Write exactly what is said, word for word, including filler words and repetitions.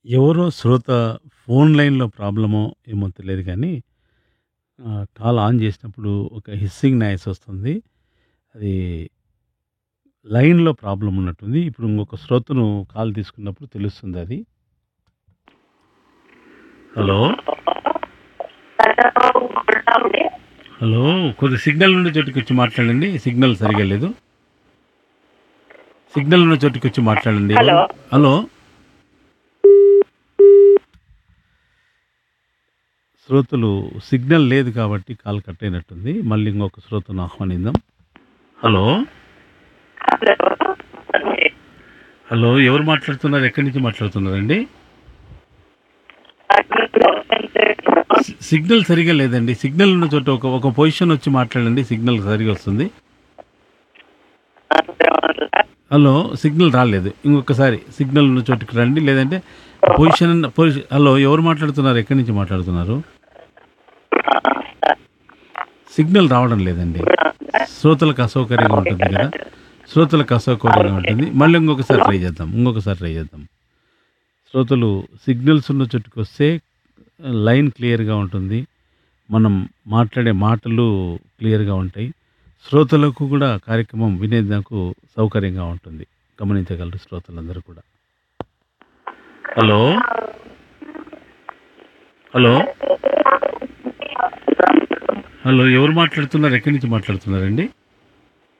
ఎవరో శ్రోత ఫోన్ లైన్‌లో ప్రాబ్లమో ఏమో తెలియదు గానీ, ఆహ్, కాల్ ఆన్ చేసినప్పుడు ఒక హిస్సింగ్ నాయిస్ వస్తుంది. అది లైన్‌లో ప్రాబ్లమ్ ఉన్నట్టుంది. ఇప్పుడు ఇంకొక శ్రోతను కాల్ తీసుకున్నప్పుడు తెలుస్తుందది. హలో! హలో! కొద్దిగా సిగ్నల్ ఉన్న చోటుకొచ్చి మాట్లాడండి. సిగ్నల్ సరిగ్గా లేదు. సిగ్నల్ ఉన్న చోటుకొచ్చి మాట్లాడండి. హలో. ఎవరు? హలో! శ్రోతలు సిగ్నల్ లేదు కాబట్టి కాల్ కట్ అయినట్టుంది. మళ్ళీ ఇంకొక శ్రోతను ఆహ్వానిద్దాం. హలో! హలో! ఎవరు మాట్లాడుతున్నారు? ఎక్కడి నుంచి మాట్లాడుతున్నారండి? సి సిగ్నల్ సరిగ్గా లేదండి. సిగ్నల్ ఉన్న చోట ఒక ఒక పొజిషన్ వచ్చి మాట్లాడండి. సిగ్నల్ సరిగ్గా వస్తుంది. హలో! సిగ్నల్ రాలేదు. ఇంకొకసారి సిగ్నల్ ఉన్న చోటుకి రండి. లేదంటే పొజిషన్ పొజిషన్ హలో! ఎవరు మాట్లాడుతున్నారు? ఎక్కడి నుంచి మాట్లాడుతున్నారు? సిగ్నల్ రావడం లేదండి. శ్రోతలకు అసౌకర్యంగా ఉంటుంది కదా! శ్రోతలకు అసౌకర్యంగా ఉంటుంది. మళ్ళీ ఇంకొకసారి ట్రై చేద్దాం. ఇంకొకసారి ట్రై చేద్దాం. శ్రోతలు సిగ్నల్స్ ఉన్న చోటుకొస్తే లైన్ క్లియర్‌గా ఉంటుంది. మనం మాట్లాడే మాటలు క్లియర్‌గా ఉంటాయి. శ్రోతలకు కూడా కార్యక్రమం వినేందుకు సౌకర్యంగా ఉంటుంది. గమనించగలరు శ్రోతలందరూ కూడా. హలో! హలో! హలో! ఎవరు మాట్లాడుతున్నారు? ఎక్కడి నుంచి మాట్లాడుతున్నారండి?